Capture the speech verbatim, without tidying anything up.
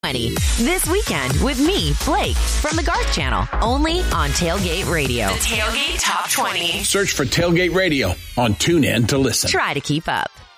This weekend with me, Blake, from the Garth Channel, only on Tailgate Radio. The Tailgate Top twenty. Search for Tailgate Radio on TuneIn to listen. Try to keep up.